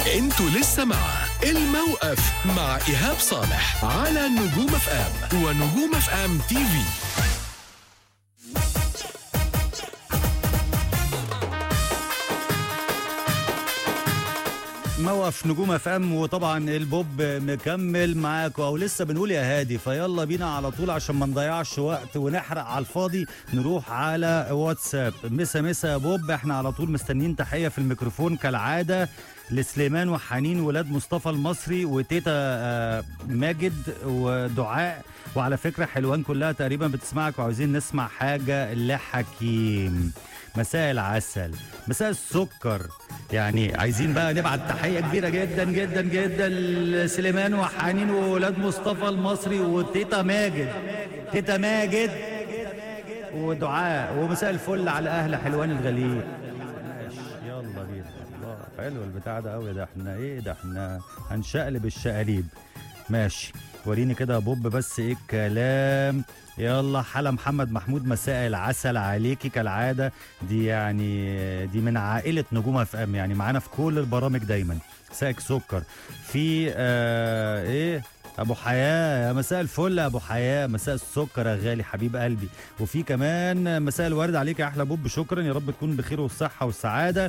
انتوا لسه مع الموقف مع إيهاب صالح على نجوم اف ام ونجوم اف ام تي في. موقف نجوم اف ام، وطبعا البوب مكمل معاكم او لسه بنقول يا هادي، فيلا بينا على طول عشان ما نضيعش وقت ونحرق على الفاضي. نروح على واتساب. مسا مسا يا بوب، احنا على طول مستنيين تحيه في الميكروفون كالعاده لسليمان وحنين ولاد مصطفى المصري وتيتا ماجد ودعاء، وعلى فكره حلوان كلها تقريبا بتسمعك وعاوزين نسمع حاجه لحكيم. مساء العسل، مساء السكر، يعني عايزين بقى نبعت تحيه كبيره جدا جدا جدا لسليمان وحنين وولاد مصطفى المصري وتيتا ماجد، تيتا ماجد ودعاء، ومساء الفل على اهل حلوان الغليل. ماشي يلا بينا. الله حلو البتاع ده قوي، ده احنا ايه ده، احنا هنشقلب الشقاليب. ماشي وريني كده يا بوب بس ايه الكلام. يلا حلا محمد محمود، مساء العسل عليكي كالعاده، دي يعني دي من عائله نجوم اف ام، يعني معانا في كل البرامج دايما. مساءك سكر. في ايه ابو حياه، مساء الفل يا ابو حياه، مساء السكر يا غالي حبيب قلبي. وفي كمان مساء الورد عليك يا احلى بوب، شكرا يا رب تكون بخير والصحه والسعاده.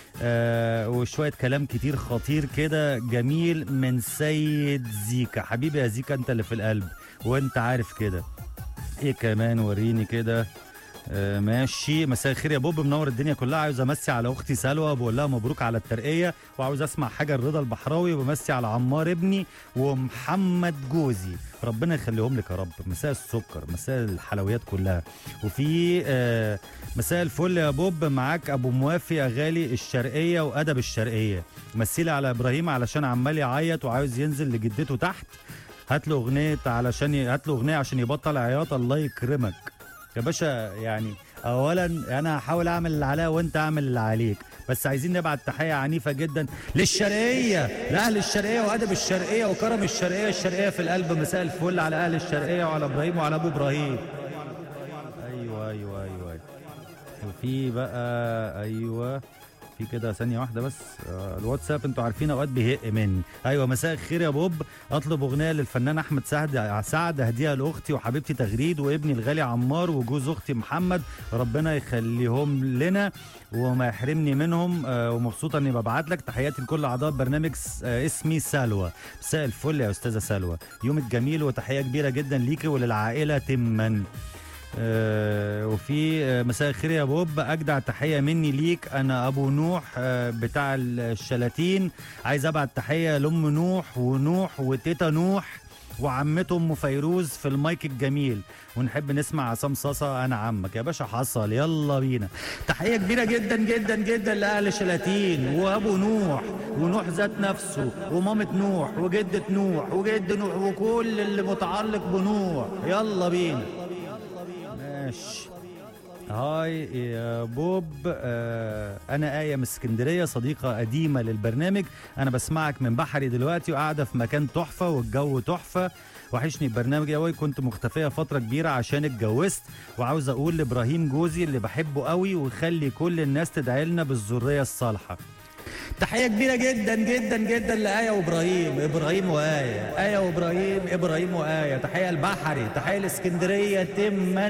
وشويه كلام كتير خطير كده جميل من سيد زيكا، حبيبي يا زيكا انت اللي في القلب وانت عارف كده. ايه كمان وريني كده. ماشي. مساء الخير يا بوب، منور الدنيا كلها، عاوز امسي على اختي سلوى بقول لها مبروك على الترقيه، وعاوز اسمع حاجه الرضا البحراوي، وبمسي على عمار ابني ومحمد جوزي، ربنا يخليهم لك يا رب. مساء السكر، مساء الحلويات كلها. وفي مساء الفل يا بوب، معاك ابو موافي يا غالي الشرقيه وادب الشرقيه، مسيلي على ابراهيم علشان عمال يعيط وعاوز ينزل لجدته تحت، هات له اغنيه عشان يبطل عياط، الله يكرمك يا باشا. يعني اولا انا هحاول اعمل اللي عليا وانت اعمل اللي عليك، بس عايزين نبعت تحيه عنيفه جدا للشرقيه، لاهل الشرقيه وادب الشرقيه وكرم الشرقيه، الشرقيه في القلب. مساء الفل على اهل الشرقيه وعلى ابراهيم وعلى ابو ابراهيم. ايوه وفي بقى ايوه في كده ثانيه واحده بس. الواتساب انتوا عارفين اوقات بيهق مني. ايوه مساء الخير يا بوب، اطلب اغنيه للفنان احمد سعد هديها لاختي وحبيبتي تغريد وابني الغالي عمار وجوز اختي محمد، ربنا يخليهم لنا وما يحرمني منهم، ومبسوطه اني ببعت لك تحياتي لكل اعضاء برنامج اسمي سلوى. مساء الفل يا استاذه سلوى، يومك جميل وتحيه كبيره جدا ليكي وللعائله تما. وفي مساء الخير يا بوب، اجدع تحيه مني ليك، انا ابو نوح بتاع الشلاتين، عايز ابعت تحيه لام نوح ونوح وتيتا نوح وعمته ام فيروز في المايك الجميل، ونحب نسمع عصام صاصه انا عمك يا باشا. حصل يلا بينا. تحيه كبيره جدا جدا جدا لاهل شلاتين وابو نوح ونوح ذات نفسه ومامه نوح وجده نوح وجد نوح وكل اللي متعلق بنوح. يلا بينا. ماشي. هاي يا بوب، انا آية من اسكندرية، صديقة قديمة للبرنامج، انا بسمعك من بحري دلوقتي وقاعدة في مكان تحفة والجو تحفة، وحشني البرنامج قوي، كنت مختفية فترة كبيرة عشان اتجوزت، وعاوز اقول لابراهيم جوزي اللي بحبه قوي ويخلي كل الناس تدعي لنا بالذرية الصالحة. تحية كبيرة جدا جدا جدا لآية وإبراهيم، إبراهيم وآية، آية وإبراهيم، إبراهيم وآية. تحية البحري، تحية الإسكندرية تما